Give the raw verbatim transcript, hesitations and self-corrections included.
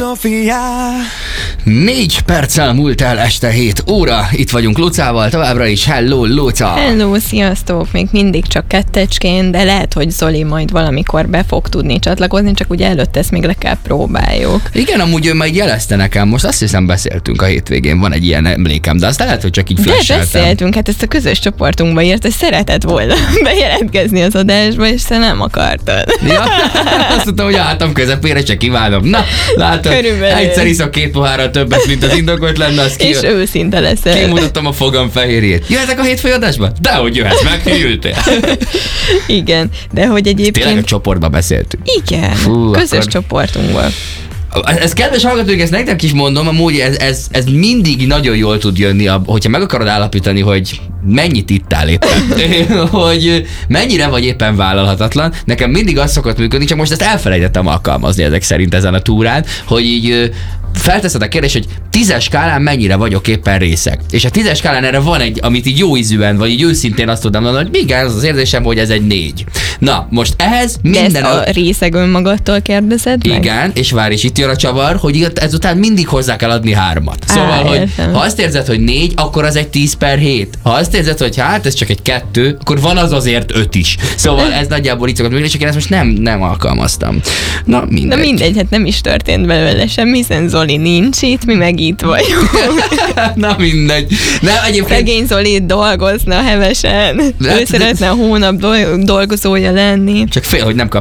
Négy perccel múlt el este hét óra, itt vagyunk Lucával, továbbra is. Hello, Luca! Hello, sziasztok! Még mindig csak kettecskén, de lehet, hogy Zoli majd valamikor be fog tudni csatlakozni, csak ugye előtt ezt még le kell próbáljuk. Igen, amúgy ő majd jelezte nekem, most azt hiszem beszéltünk a hétvégén, van egy ilyen emlékem, de azt lehet, hogy csak így flasheltem. De beszéltünk, hát ezt a közös csoportunkba írt, hogy szeretett volna bejelentkezni az adásba, és te nem akartad. Ja, azt mondtam, hogy álltam közepére, csak kívánom. Na, látod, körülbelül. Egyszer iszok két pohárral többet, mint az indokolt lenne, az ki... És őszinte leszel. Kimutattam a fogam fehérjét. Jöhetek a hétfői adásba? Dehogy jöhetsz, meghűltél. Igen, de hogy egyébként... Tényleg a csoportba beszéltünk. Igen, Fú, közös akkor... csoportunkban. Ez kedves hallgatók, ezt nektek is mondom, amúgy ez, ez, ez mindig nagyon jól tud jönni, hogyha meg akarod állapítani, hogy mennyit ittál éppen, hogy mennyire vagy éppen vállalhatatlan. Nekem mindig az szokott működni, csak most ezt elfelejtettem alkalmazni ezek szerint ezen a túrán, hogy így felteszed a kérdést, hogy tízes skálán mennyire vagyok éppen részeg. És a tízes skálán erre van egy, amit így jó ízűen, vagy így őszintén azt tudom mondani, hogy igen, az az érzésem, hogy ez egy négy. Na, most ehhez minden... De ezt a részeg önmagadtól kérdezed meg? Igen, és várj, és itt jön a csavar, hogy ezután mindig hozzá kell adni hármat. Szóval, Á, hogy értem. ha azt érzed, hogy négy, akkor az egy tíz per hét. Ha azt érzed, hogy hát ez csak egy kettő, akkor van az azért öt is. Szóval ez nagyjából így szokott működni, és én ezt most nem, nem alkalmaztam. Na, mindegy. Na mindegy, hát nem is történt belőle semmi, hiszen Zoli nincs itt, mi meg itt vagyunk. Na mindegy. Nem, egyébként... Szegény Zoli dolgozna hevesen. De, ő de... szeretne a hónap dolgozója lenni. Csak fél, hogy nem kap